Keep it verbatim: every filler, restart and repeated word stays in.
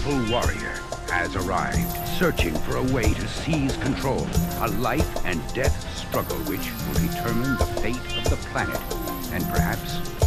powerful warrior has arrived, searching for a way to seize control. A life and death struggle which will determine the fate of the planet and perhaps